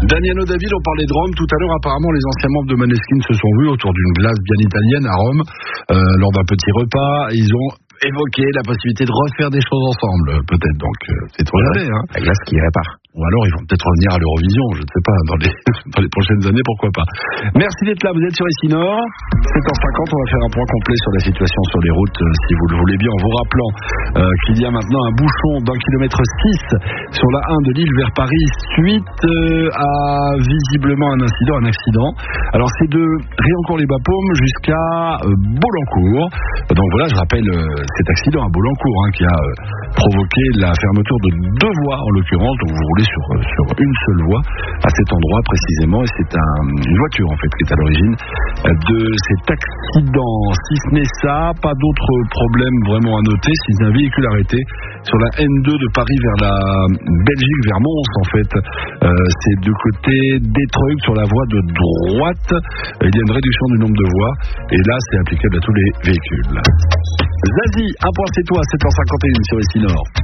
Daniel David, on parlait de Rome tout à l'heure. Apparemment, les anciens membres de Maneskin se sont vus autour d'une glace bien italienne à Rome lors d'un petit repas. Ils ont évoqué la possibilité de refaire des choses ensemble, peut-être. Donc, c'est trop jamais. Hein. La glace qui répare. Ou alors, ils vont peut-être revenir à l'Eurovision, je ne sais pas, dans les prochaines années, pourquoi pas. Merci d'être là, vous êtes sur ici Nord. 7h50, on va faire un point complet sur la situation sur les routes, si vous le voulez bien, en vous rappelant qu'il y a maintenant un bouchon d'un kilomètre 6 sur la 1 de Lille vers Paris, suite à visiblement un accident. Alors, c'est de Riancourt-les-Bapaumes jusqu'à Beaulancourt. Donc voilà, je rappelle cet accident à Beaulancourt qui a provoqué la fermeture de 2 voies, en l'occurrence, donc vous roulez sur une seule voie à cet endroit précisément, et c'est une voiture en fait qui est à l'origine de cet accident. Si ce n'est ça, pas d'autres problèmes vraiment à noter, si c'est un véhicule arrêté sur la N2 de Paris vers la Belgique, vers Mons en fait, c'est du côté d'Étreuil sur la voie de droite, il y a une réduction du nombre de voies, et là c'est applicable à tous les véhicules. Zazie, un point c'est toi, 7h51 sur ici Nord.